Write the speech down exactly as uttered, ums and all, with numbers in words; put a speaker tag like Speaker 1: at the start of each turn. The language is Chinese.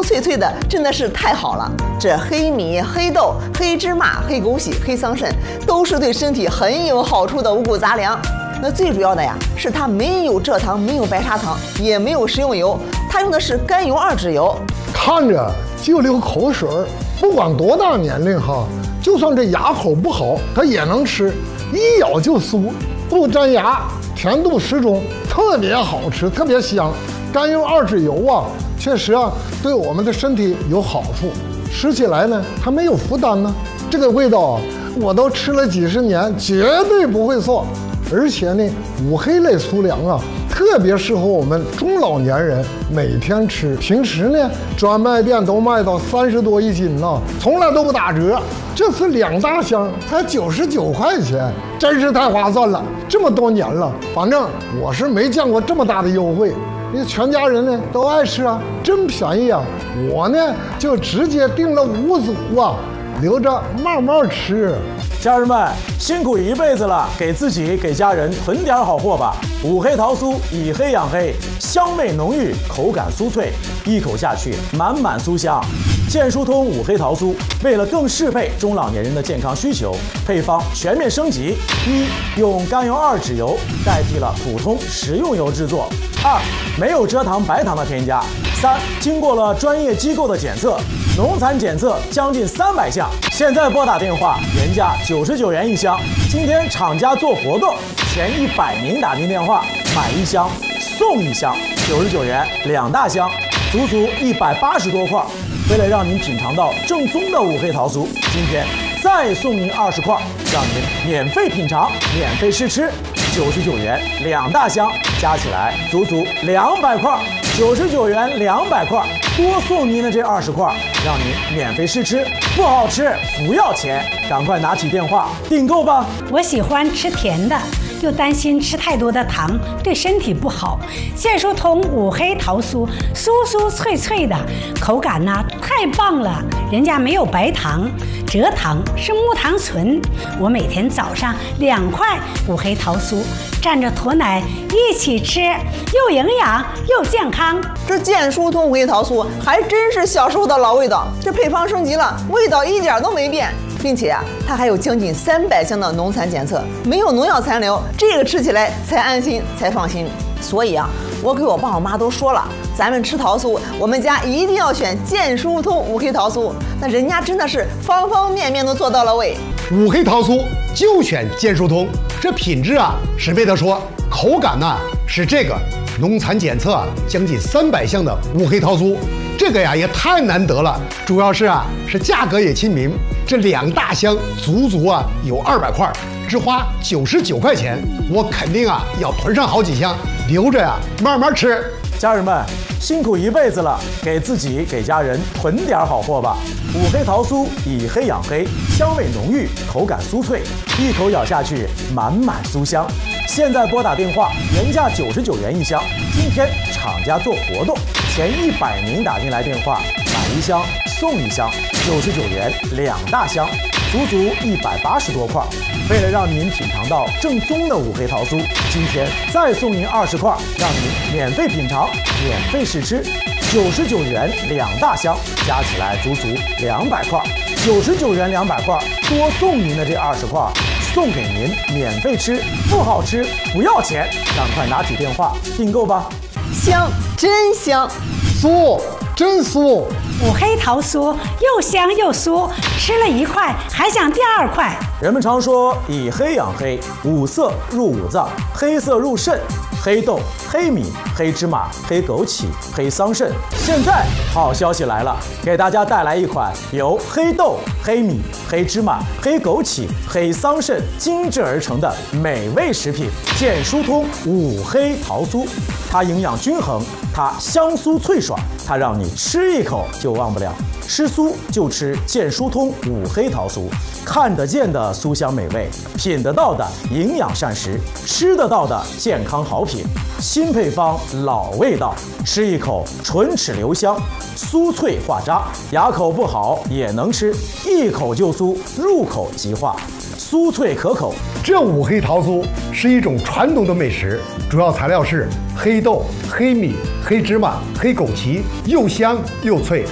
Speaker 1: 酥脆脆的，真的是太好了。这黑米、黑豆、黑芝麻、黑枸杞、黑桑葚，都是对身体很有好处的五谷杂粮。那最主要的呀，是它没有蔗糖，没有白砂糖，也没有食用油，它用的是甘油二酯油。
Speaker 2: 看着就流口水，不管多大年龄哈，就算这牙口不好，它也能吃，一咬就酥，不粘牙，甜度适中，特别好吃，特别香。甘油二酯油啊，确实啊，对我们的身体有好处，吃起来呢，它没有负担呢。这个味道啊，我都吃了几十年，绝对不会错。而且呢，五黑类粗粮啊，特别适合我们中老年人每天吃。平时呢，专卖店都卖到三十多一斤呢，从来都不打折。这次两大箱才九十九块钱，真是太划算了。这么多年了，反正我是没见过这么大的优惠。你全家人呢都爱吃啊，真便宜啊！我呢就直接订了五组啊，留着慢慢吃。
Speaker 3: 家人们辛苦一辈子了，给自己给家人囤点好货吧。五黑桃酥以黑养黑，香味浓郁，口感酥脆，一口下去满满酥香。健舒通五黑桃酥为了更适配中老年人的健康需求，配方全面升级：一、用甘油二酯油代替了普通食用油制作；二、没有蔗糖白糖的添加；三、经过了专业机构的检测，农残检测将近三百项。现在拨打电话，原价九十九元一箱，今天厂家做活动，前一百名打进电话买一箱送一箱，九十九元两大箱，足足一百八十多块。为了让您品尝到正宗的五黑桃酥，今天再送您二十块，让您免费品尝、免费试吃。九十九元两大箱，加起来足足两百块。九十九元两百块，多送您的这二十块，让您免费试吃，不好吃不要钱，赶快拿起电话订购吧。
Speaker 4: 我喜欢吃甜的，又担心吃太多的糖对身体不好。健舒通五黑桃酥，酥酥脆脆的，口感呢太棒了。人家没有白糖，蔗糖是木糖醇。我每天早上两块五黑桃酥，蘸着驼奶一起吃，又营养又健康。
Speaker 1: 这健舒通五黑桃酥还真是小时候的老味道，这配方升级了，味道一点都没变。并且啊，它还有将近三百项的农残检测，没有农药残留，这个吃起来才安心才放心。所以啊，我给我爸我妈都说了，咱们吃桃酥，我们家一定要选健舒通五黑桃酥。那人家真的是方方面面都做到了位。
Speaker 5: 五黑桃酥就选健舒通，这品质啊是没得说，口感呢、啊、是这个农残检测啊将近三百项的五黑桃酥。这个呀也太难得了，主要是啊是价格也亲民，这两大箱足足啊有二百块，只花九十九块钱，我肯定啊要囤上好几箱，留着呀慢慢吃。
Speaker 3: 家人们辛苦一辈子了，给自己给家人囤点好货吧。五黑桃酥以黑养黑，香味浓郁，口感酥脆，一口咬下去满满酥香。现在拨打电话，原价九十九元一箱，今天厂家做活动，前一百名打进来电话买一箱送一箱，九十九元两大箱，足足一百八十多块。为了让您品尝到正宗的五黑桃酥，今天再送您二十块，让您免费品尝、免费试吃。九十九元两大箱，加起来足足两百块。九十九元两百块，多送您的这二十块，送给您免费吃，不好吃不要钱，赶快拿起电话订购吧。
Speaker 1: 香，真香，
Speaker 2: 酥，真酥。
Speaker 4: 五黑桃酥又香又酥，吃了一块还想第二块。
Speaker 3: 人们常说以黑养黑，五色入五脏，黑色入肾，黑豆、黑米、黑芝麻、黑枸杞、黑桑葚。现在好消息来了，给大家带来一款由黑豆、黑米、黑芝麻、黑枸杞、黑桑葚精制而成的美味食品——健舒通五黑桃酥。它营养均衡，它香酥脆爽，它让你吃一口就忘不了。吃酥就吃健舒通五黑桃酥，看得见的酥香美味，品得到的营养膳食，吃得到的健康好品。新配方老味道，吃一口唇齿留香，酥脆化渣，牙口不好也能吃，一口就酥，入口即化，酥脆可口。
Speaker 5: 这五黑桃酥是一种传统的美食，主要材料是黑豆、黑米、黑芝麻、黑枸杞，又香又脆。